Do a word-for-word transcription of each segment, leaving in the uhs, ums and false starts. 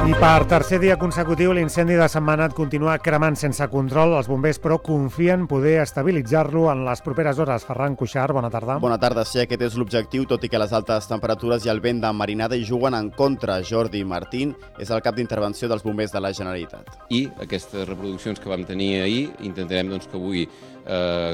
I per tercer dia consecutiu l'incendi de Sentmenat continua cremant sense control. Els bombers, però, confien poder estabilitzar-lo en les properes hores. Ferran Cuixart, bona tarda. Bona tarda, sí, aquest és l'objectiu, tot i que les altes temperatures i el vent de marinada hi juguen en contra. Jordi Martín és el cap d'intervenció dels bombers de la Generalitat. I aquestes reproduccions que vam tenir ahir, intentarem doncs, que avui, eh,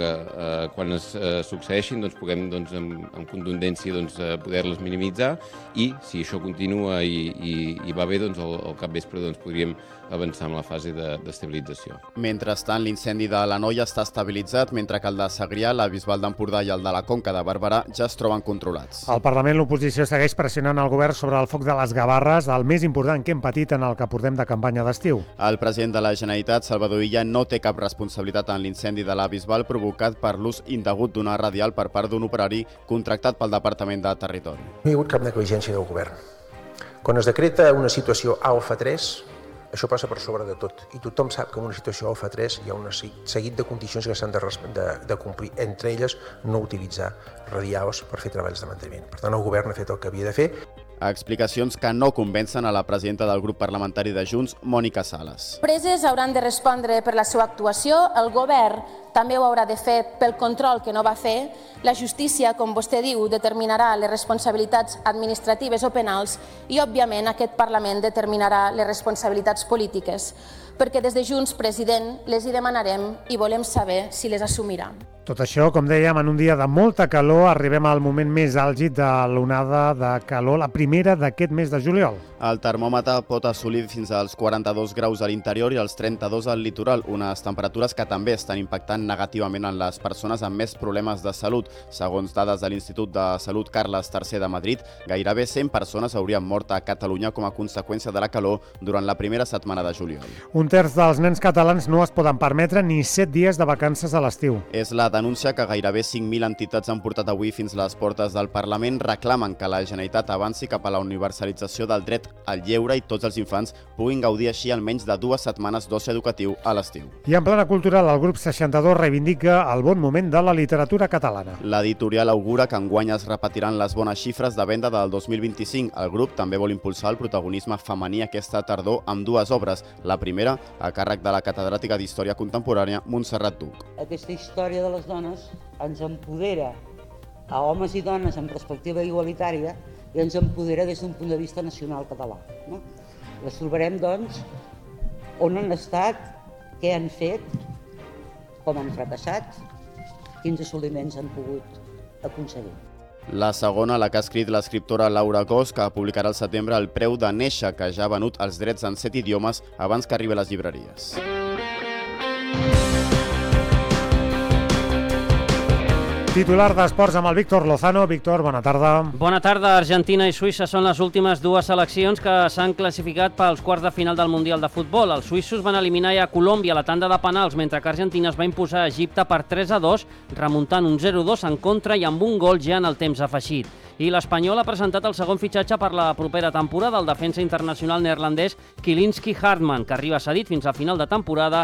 eh, quan es eh, succeeixin, doncs, puguem doncs, amb, amb contundència doncs, eh, poder-les minimitzar, i si això continua i, i, i va bé, doncs, el, al capvespre doncs, podríem avançar amb la fase d'estabilització. De, Mentrestant, l'incendi de la Noia està estabilitzat, mentre que el de Segrià, la Bisbal d'Empordà i el de la Conca de Barberà ja es troben controlats. Al Parlament, l'oposició segueix pressionant el govern sobre el foc de les Gavarres, el més important que hem patit en el que portem de campanya d'estiu. El president de la Generalitat, Salvador Illa, no té cap responsabilitat en l'incendi de la Bisbal provocat per l'ús indegut d'una radial per part d'un operari contractat pel Departament de Territori. No hi ha hagut cap negligència del govern. Quan es decreta una situació alfa tres, això passa per sobre de tot. I tothom sap que en una situació alfa tres hi ha un seguit de condicions que s'han de, de, de complir. Entre elles, no utilitzar radials per fer treballs de manteniment. Per tant, el govern ha fet el que havia de fer. Explicacions que no convencen a la presidenta del grup parlamentari de Junts, Mònica Sales. Preses hauran de respondre per la seva actuació, el govern també ho haurà de fer pel control que no va fer, la justícia, com vostè diu, determinarà les responsabilitats administratives o penals i, òbviament, aquest Parlament determinarà les responsabilitats polítiques, perquè des de Junts, president, les hi demanarem i volem saber si les assumirà. Tot això, com dèiem, en un dia de molta calor, arribem al moment més àlgid de l'onada de calor, la primera d'aquest mes de juliol. El termòmetre pot assolir fins als quaranta-dos graus a l'interior i als trenta-dos al litoral, unes temperatures que també estan impactant negativament en les persones amb més problemes de salut. Segons dades de l'Institut de Salut Carles tercer de Madrid, gairebé cent persones haurien mort a Catalunya com a conseqüència de la calor durant la primera setmana de juliol. Un terç dels nens catalans no es poden permetre ni set dies de vacances a l'estiu. És la denúncia que gairebé cinc mil entitats han portat avui fins les portes del Parlament. Reclamen que la Generalitat avanci cap a la universalització del dret al lleure i tots els infants puguin gaudir així almenys de dues setmanes d'oci educatiu a l'estiu. I en plana cultural, el grup seixanta-dos reivindica el bon moment de la literatura catalana. L'editorial augura que enguany es repetiran les bones xifres de venda del dos mil vint-i-cinc. El grup també vol impulsar el protagonisme femení aquesta tardor amb dues obres. La primera, a càrrec de la catedràtica d'Història Contemporània, Montserrat Duc. Aquesta història de les dones ens empodera a homes i dones en perspectiva igualitària i ens empodera des d'un punt de vista nacional català. No? Les trobarem, doncs, on han estat, què han fet, com han fracassat, quins assoliments han pogut aconseguir. La segona, la que ha escrit l'escriptora Laura Cos, que publicarà al setembre El preu de néixer, que ja ha venut els drets en set idiomes abans que arribi a les llibreries. Titular d'Esports amb el Víctor Lozano. Víctor, bona tarda. Bona tarda. Argentina i Suïssa són les últimes dues seleccions que s'han classificat pels quarts de final del Mundial de Futbol. Els suïssos van eliminar ja Colòmbia a la tanda de penals, mentre que Argentina es va imposar a Egipte per tres a dos, remuntant un zero dos en contra i amb un gol ja en el temps afegit. I l'Espanyol ha presentat el segon fitxatge per la propera temporada, el defensa internacional neerlandès Kielinski Hartman, que arriba cedit fins a final de temporada